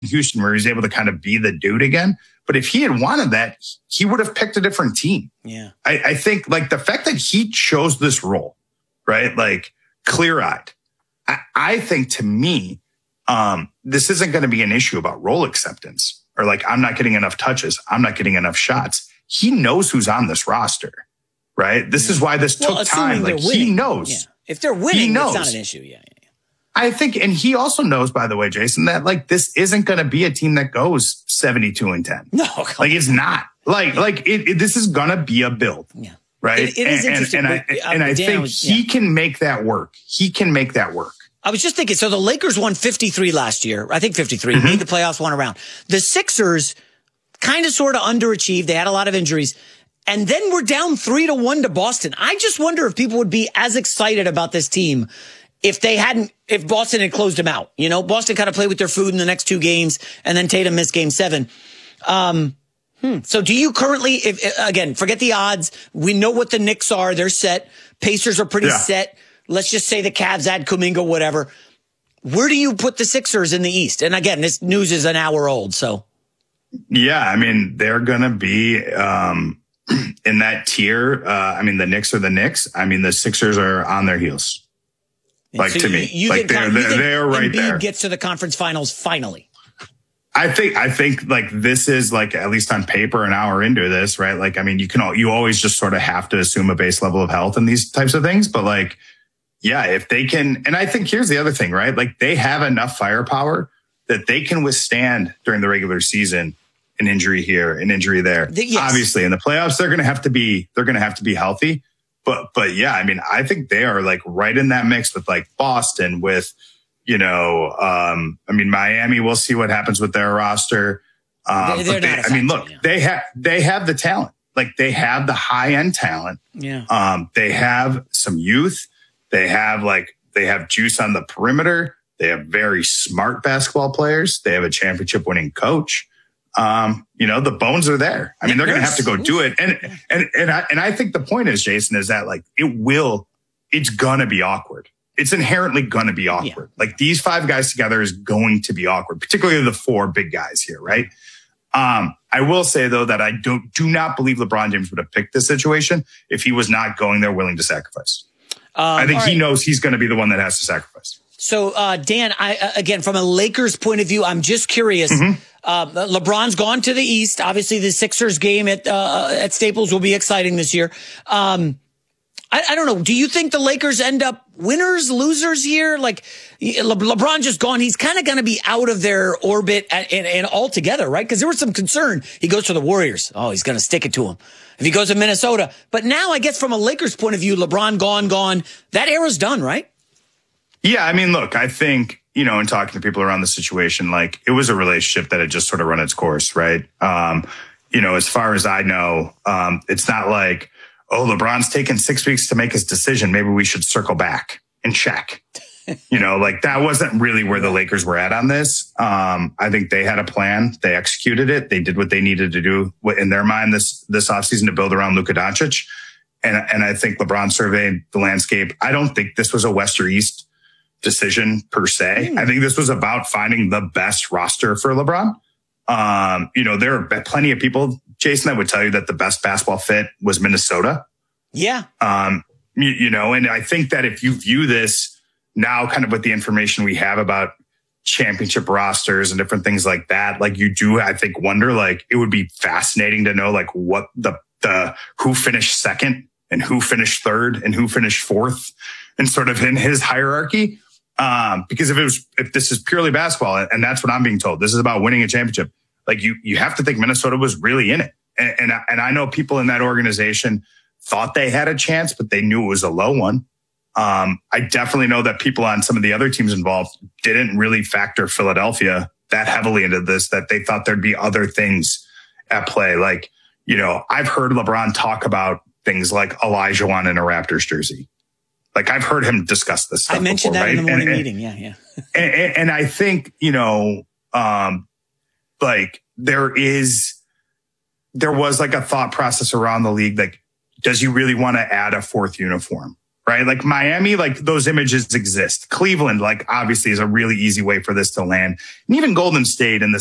Houston where he was able to kind of be the dude again. But if he had wanted that, he would have picked a different team. Yeah. I think like the fact that he chose this role, right? Like clear-eyed. I think to me, this isn't going to be an issue about role acceptance or like, I'm not getting enough touches. I'm not getting enough shots. He knows who's on this roster, right? This is why this took time. Like he knows. Yeah. If they're winning, it's not an issue. Yeah. I think, and he also knows, by the way, Jason, that like this isn't going to be a team that goes 72-10. No, like it's not. This is going to be a build. Yeah. Right. It is interesting. And I think he can make that work. He can make that work. I was just thinking, so the Lakers won 53 last year. I think 53, made the playoffs, won a round. The Sixers kind of sort of underachieved. They had a lot of injuries. And then we're down 3-1 to Boston. I just wonder if people would be as excited about this team if Boston had closed them out. You know, Boston kind of played with their food in the next 2 games, and then Tatum missed game 7. So do you currently, again, forget the odds. We know what the Knicks are. They're set. Pacers are pretty set. Let's just say the Cavs add Kuminga, whatever. Where do you put the Sixers in the East? And again, this news is an hour old, so. Yeah, I mean, they're going to be in that tier. I mean, the Knicks are the Knicks. I mean, the Sixers are on their heels. Like, so to me, like they're right there. Embiid gets to the conference finals finally. I think like this is like, at least on paper, an hour into this, right? Like, I mean, you always just sort of have to assume a base level of health in these types of things. But like, yeah, if they can, and I think here's the other thing, right? Like they have enough firepower that they can withstand during the regular season an injury here, an injury there. Yes. Obviously in the playoffs, they're going to have to be healthy. But yeah, I mean, I think they are like right in that mix with like Boston, with, you know, I mean, Miami, we'll see what happens with their roster. They have the talent. Like they have the high end talent. Yeah. They have some youth. They have juice on the perimeter. They have very smart basketball players. They have a championship winning coach. You know, the bones are there. I mean, they're going to have to go do it. And I think the point is, Jason, is that like, it's going to be awkward. It's inherently going to be awkward. Yeah. Like these 5 guys together is going to be awkward, particularly the 4 big guys here. Right. I will say though, that I do not believe LeBron James would have picked this situation if he was not going there willing to sacrifice. I think he knows he's going to be the one that has to sacrifice. So, Dan, again, from a Lakers point of view, I'm just curious. LeBron's gone to the East. Obviously, the Sixers game at Staples will be exciting this year. I don't know. Do you think the Lakers end up winners, losers here? Like LeBron just gone. He's kind of going to be out of their orbit and altogether, right? Because there was some concern. He goes to the Warriors. Oh, he's going to stick it to him. If he goes to Minnesota. But now I guess from a Lakers point of view, LeBron gone. That era's done, right? Yeah. I mean, look, I think, you know, in talking to people around the situation, like it was a relationship that had just sort of run its course, right? You know, as far as I know, it's not like, oh, LeBron's taken 6 weeks to make his decision. Maybe we should circle back and check. You know, like that wasn't really where the Lakers were at on this. I think they had a plan. They executed it. They did what they needed to do in their mind this offseason to build around Luka Doncic. And I think LeBron surveyed the landscape. I don't think this was a West or East decision per se. I think this was about finding the best roster for LeBron. You know, there are plenty of people, Jason, that would tell you that the best basketball fit was Minnesota. Yeah. You know, and I think that if you view this now kind of with the information we have about championship rosters and different things like that, like you do, I think, wonder, like, it would be fascinating to know, like, what the who finished second and who finished third and who finished fourth and sort of in his hierarchy. Because if this is purely basketball, and that's what I'm being told, this is about winning a championship, like you have to think Minnesota was really in it. And I know people in that organization thought they had a chance, but they knew it was a low one. I definitely know that people on some of the other teams involved didn't really factor Philadelphia that heavily into this, that they thought there'd be other things at play. Like, you know, I've heard LeBron talk about things like Olajuwon in a Raptors jersey. Like I've heard him discuss this stuff. I mentioned before, that right? in the morning meeting. Yeah. And I think, you know, like there was like a thought process around the league. Like, does he really want to add a 4th uniform? right? Like Miami, like those images exist. Cleveland, like obviously is a really easy way for this to land. And even Golden State in the